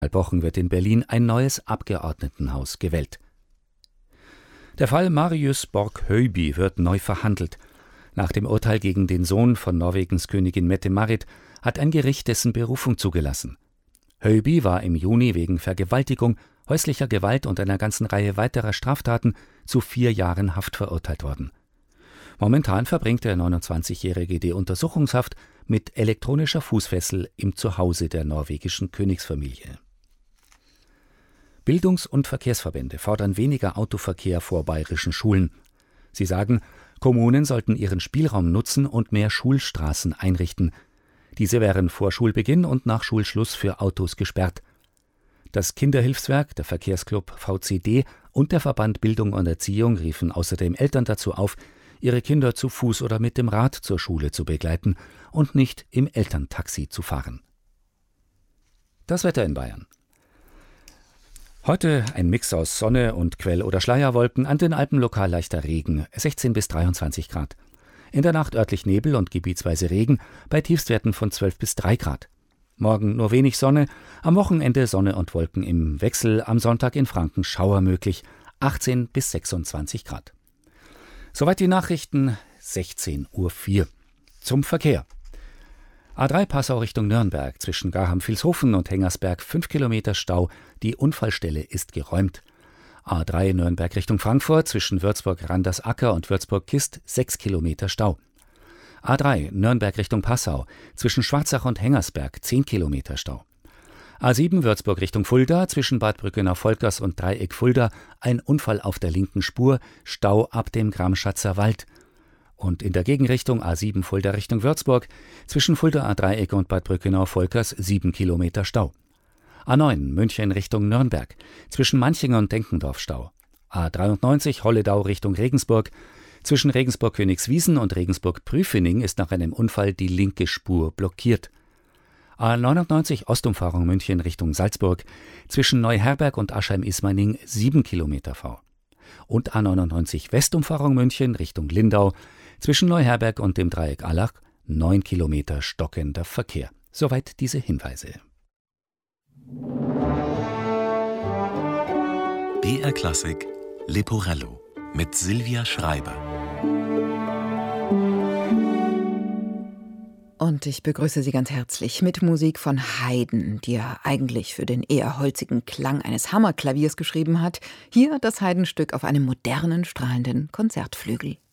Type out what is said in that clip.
Wochen wird in Berlin ein neues Abgeordnetenhaus gewählt. Der Fall Marius Borg-Høiby wird neu verhandelt. Nach dem Urteil gegen den Sohn von Norwegens Königin Mette-Marit hat ein Gericht dessen Berufung zugelassen. Høiby war im Juni wegen Vergewaltigung, häuslicher Gewalt und einer ganzen Reihe weiterer Straftaten zu 4 Jahren Haft verurteilt worden. Momentan verbringt der 29-Jährige die Untersuchungshaft mit elektronischer Fußfessel im Zuhause der norwegischen Königsfamilie. Bildungs- und Verkehrsverbände fordern weniger Autoverkehr vor bayerischen Schulen. Sie sagen, Kommunen sollten ihren Spielraum nutzen und mehr Schulstraßen einrichten. Diese wären vor Schulbeginn und nach Schulschluss für Autos gesperrt. Das Kinderhilfswerk, der Verkehrsclub VCD und der Verband Bildung und Erziehung riefen außerdem Eltern dazu auf, ihre Kinder zu Fuß oder mit dem Rad zur Schule zu begleiten und nicht im Elterntaxi zu fahren. Das Wetter in Bayern. Heute ein Mix aus Sonne und Quell- oder Schleierwolken, an den Alpen lokal leichter Regen, 16 bis 23 Grad. In der Nacht örtlich Nebel und gebietsweise Regen, bei Tiefstwerten von 12 bis 3 Grad. Morgen nur wenig Sonne, am Wochenende Sonne und Wolken im Wechsel, am Sonntag in Franken Schauer möglich, 18 bis 26 Grad. Soweit die Nachrichten, 16:04 Uhr. Zum Verkehr. A3 Passau Richtung Nürnberg, zwischen Garham-Vilshofen und Hengersberg 5 Kilometer Stau, die Unfallstelle ist geräumt. A3 Nürnberg Richtung Frankfurt, zwischen Würzburg-Randersacker und Würzburg-Kist 6 Kilometer Stau. A3 Nürnberg Richtung Passau, zwischen Schwarzach und Hengersberg 10 Kilometer Stau. A7 Würzburg Richtung Fulda, zwischen Bad Brückenau-Volkers und Dreieck Fulda, ein Unfall auf der linken Spur, Stau ab dem Gramschatzer Wald. Und in der Gegenrichtung A7 Fulda Richtung Würzburg, zwischen Fulda A-Dreieck und Bad Brückenau-Volkers 7 Kilometer Stau. A9 München Richtung Nürnberg, zwischen Manching und Denkendorf Stau. A93 Holledau Richtung Regensburg, zwischen Regensburg-Königswiesen und Regensburg-Prüfening ist nach einem Unfall die linke Spur blockiert. A99 Ostumfahrung München Richtung Salzburg, zwischen Neuherberg und Aschheim-Ismaning 7 Kilometer V. Und A99 Westumfahrung München Richtung Lindau, zwischen Neuherberg und dem Dreieck Allach 9 Kilometer stockender Verkehr. Soweit diese Hinweise. BR Klassik Leporello mit Silvia Schreiber. Und ich begrüße Sie ganz herzlich mit Musik von Haydn, die er eigentlich für den eher holzigen Klang eines Hammerklaviers geschrieben hat. Hier das Haydn-Stück auf einem modernen, strahlenden Konzertflügel.